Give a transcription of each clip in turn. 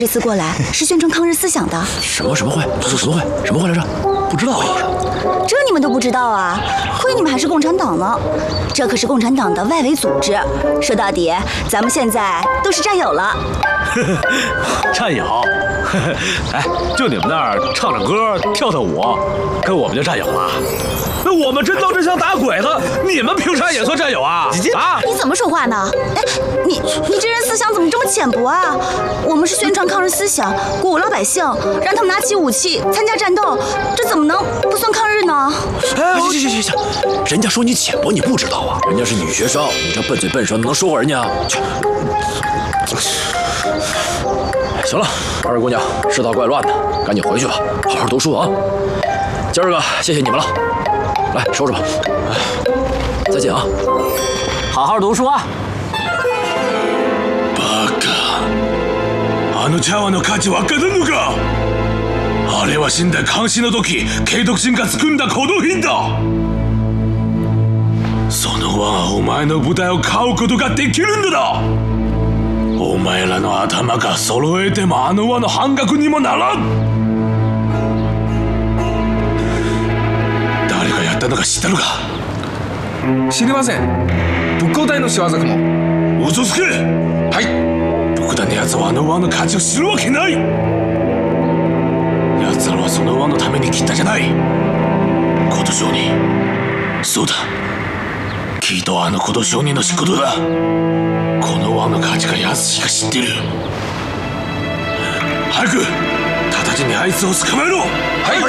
这次过来是宣传抗日思想的。 什么会？这是什么会？什么会来着？不知道啊。 这你们都不知道啊？亏你们还是共产党呢！这可是共产党的外围组织。说到底，咱们现在都是战友了。 战友？哎，就你们那儿唱唱歌、跳舞，跟我们就战友了？那我们真刀真枪打鬼子，你们凭啥也算战友啊？啊！ 你怎么说话呢？哎，你这人思想怎么这么浅薄啊？我们是宣传抗日思想，鼓舞老百姓，让他们拿起武器参加战斗，这怎么能不算抗日呢？ 哎，行，人家说你浅薄，你不知道啊？人家是女学生，你这笨嘴笨舌能说过人家？行了，二位姑娘，世道怪乱的，赶紧回去吧，好好读书啊！今儿个谢谢你们了，来收拾吧。再见啊！好好读书啊！ バカ、あの茶碗の価値わかるのか？あれは死んだ監視の時、慶徳人が作んだ古道品だ。その輪はお前の部隊を買うことができるんだ。お前らの頭が揃えてもあの輪の半額にもならん。誰がやったのか知ってるか？ 知りません。仏光隊の仕業かも。 嘘つけ！ はい。 福田のやつはあの輪の価値を知るわけない。奴らはその輪のために切ったじゃない。琴商人、そうだ、きっとあの琴商人の仕事だ。この輪の価値が奴しか知ってる。早く直ちにあいつを捕まえろ。 はい。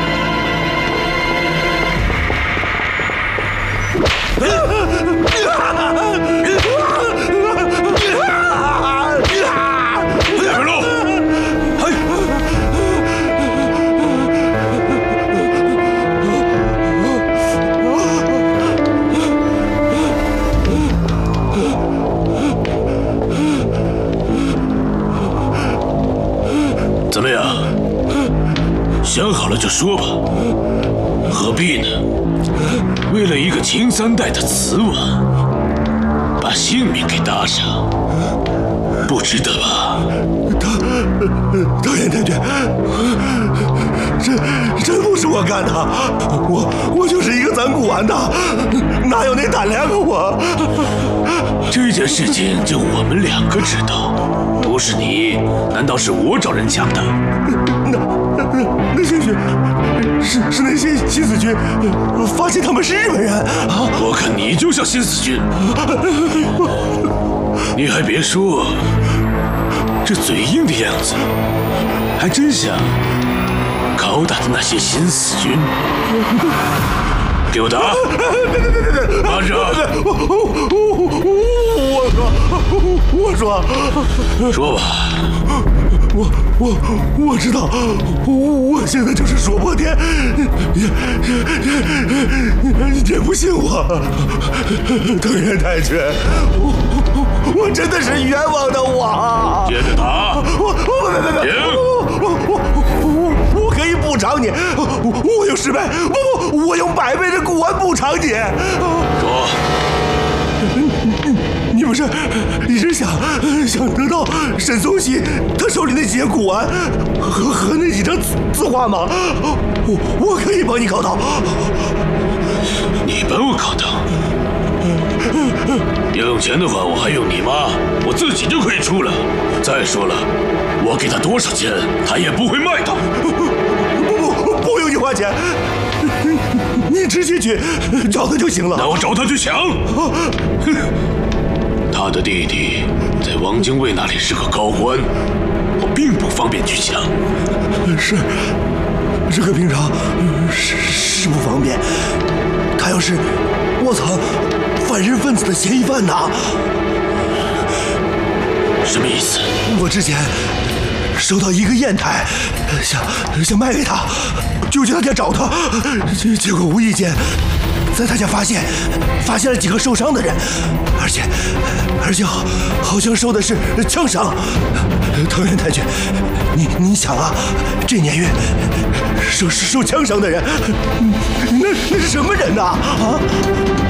やめろ。はい。怎么样？想好了就说吧，何必呢？为了一个秦三代的瓷碗，把性命给搭上，不值得吧？ 导演太君，真不是我干的，我就是一个攒古玩的，哪有那胆量啊我？ 这件事情就我们两个知道，不是你，难道是我找人抢的？ 那兴许是那些新四军发现他们是日本人啊！ 我看你就像新四军，你还别说，这嘴硬的样子，还真像高大的那些新四军。给我打！别！马上！ 我说吧。 我知道，我现在就是说破天，也不信我。藤原太君，我真的是冤枉的我。 接着打！ 我可以补偿你，我用10倍，我用100倍的古玩补偿你。 说。 你们是想得到沈宗熙他手里那几件古玩和那几张字画吗？我可以帮你搞到。 你帮我搞到？要用钱的话，我还用你吗？我自己就可以出了。再说了，我给他多少钱，他也不会卖的。 不用你花钱，你直接去找他就行了。 那我找他去抢。他的弟弟在王精卫那里是个高官，我并不方便去抢。 是，这个平常是不方便。他要是卧藏反日分子的嫌疑犯呢？ 什么意思？ 我之前收到一个砚台，想卖给他，就去他家找他，结果无意间在他家发现了几个受伤的人，而且好像受的是枪伤。藤原太君，你想啊，这年月受枪伤的人，那是什么人呐？啊！